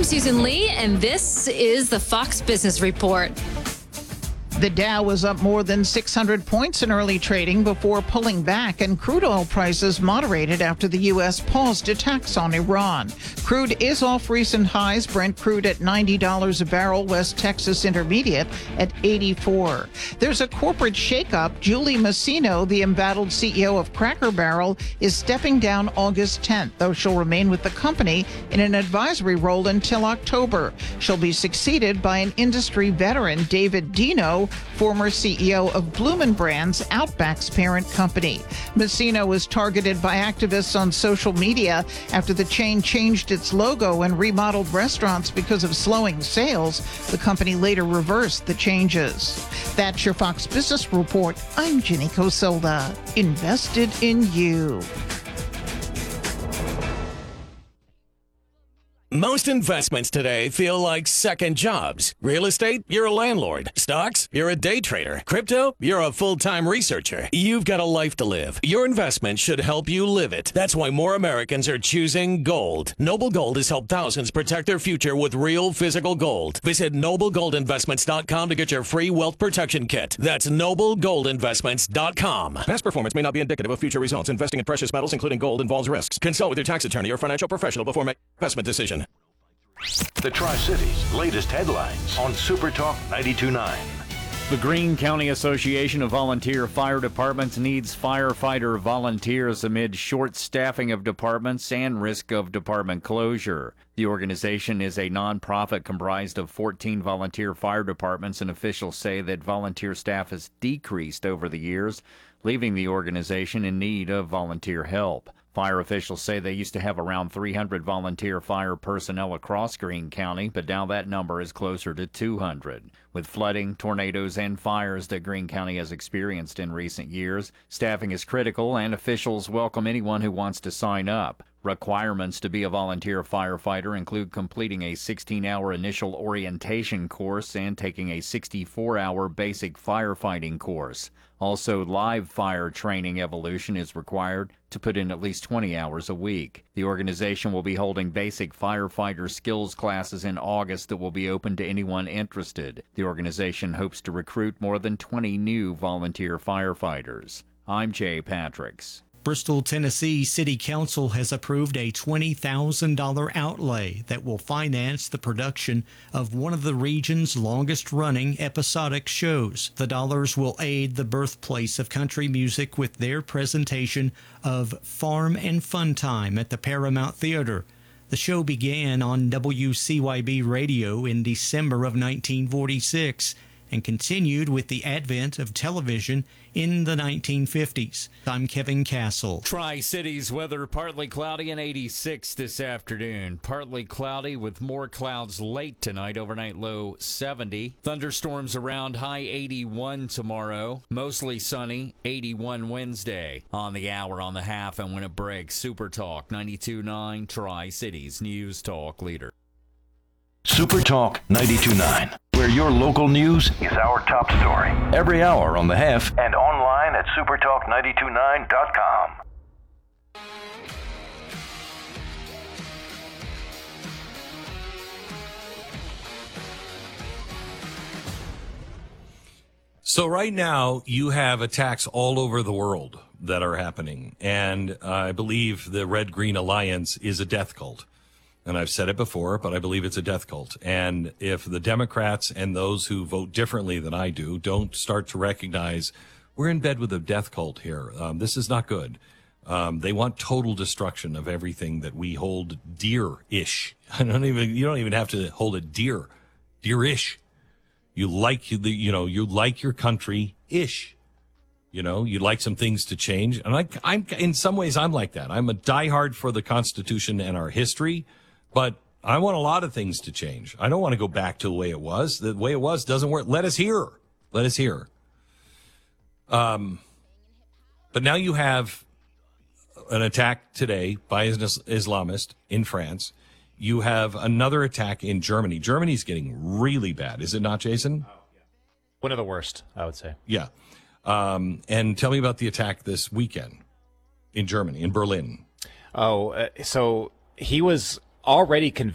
Susan Lee, and this is the Fox Business Report. The Dow was up more than 600 points in early trading before pulling back, and crude oil prices moderated after the U.S. paused attacks on Iran. Crude is off recent highs. Brent crude at $90 a barrel, West Texas Intermediate at $84. There's a corporate shakeup. Julie Masino, the embattled CEO of Cracker Barrel, is stepping down August 10th, though she'll remain with the company in an advisory role until October. She'll be succeeded by an industry veteran, David Dino, former CEO of Bloomin' Brands, Outback's parent company. Masino was targeted by activists on social media after the chain changed its logo and remodeled restaurants because of slowing sales. The company later reversed the changes. That's your Fox Business Report. I'm Jenny Cosolda. Invested in you. Most investments today feel like second jobs. Real estate, you're a landlord. Stocks, you're a day trader. Crypto, you're a full-time researcher. You've got a life to live. Your investment should help you live it. That's why more Americans are choosing gold. Noble Gold has helped thousands protect their future with real physical gold. Visit NobleGoldInvestments.com to get your free wealth protection kit. That's NobleGoldInvestments.com. Past performance may not be indicative of future results. Investing in precious metals, including gold, involves risks. Consult with your tax attorney or financial professional before making an investment decision. The Tri-Cities' latest headlines on Super Talk 92.9. The Greene County Association of Volunteer Fire Departments needs firefighter volunteers amid short staffing of departments and risk of department closure. The organization is a nonprofit comprised of 14 volunteer fire departments, and officials say that volunteer staff has decreased over the years, leaving the organization in need of volunteer help. Fire officials say they used to have around 300 volunteer fire personnel across Greene County, but now that number is closer to 200. With flooding, tornadoes, and fires that Greene County has experienced in recent years, staffing is critical, and officials welcome anyone who wants to sign up. Requirements to be a volunteer firefighter include completing a 16-hour initial orientation course and taking a 64-hour basic firefighting course. Also, live fire training evolution is required to put in at least 20 hours a week. The organization will be holding basic firefighter skills classes in August that will be open to anyone interested. The organization hopes to recruit more than 20 new volunteer firefighters. I'm Jay Patricks. Bristol, Tennessee City Council has approved a $20,000 outlay that will finance the production of one of the region's longest-running episodic shows. The dollars will aid the birthplace of country music with their presentation of Farm and Fun Time at the Paramount Theater. The show began on WCYB radio in December of 1946 and continued with the advent of television in the 1950s. I'm Kevin Castle. Tri-Cities weather, partly cloudy and 86 this afternoon. Partly cloudy with more clouds late tonight, overnight low 70. Thunderstorms around, high 81 tomorrow. Mostly sunny, 81 Wednesday. On the hour, on the half, and when it breaks, Super Talk 92.9, Tri-Cities News Talk leader. Super Talk 92.9, where your local news is our top story. Every hour on the half and online at supertalk929.com. So right now you have attacks all over the world that are happening, and I believe the Red-Green Alliance is a death cult. And I've said it before, but I believe it's a death cult. And if the Democrats and those who vote differently than I do don't start to recognize we're in bed with a death cult here, this is not good. They want total destruction of everything that we hold dear-ish. You don't even have to hold it dear-ish. You like your country-ish. You'd like some things to change. And I'm in some ways, I'm like that. I'm a diehard for the Constitution and our history. But I want a lot of things to change. I don't want to go back to the way it was. The way it was doesn't work. Let us hear. But now you have an attack today by an Islamist in France. You have another attack in Germany. Germany's getting really bad. Is it not, Jason? Oh, yeah. One of the worst, I would say. Yeah. And tell me about the attack this weekend in Germany, in Berlin. So he was already convicted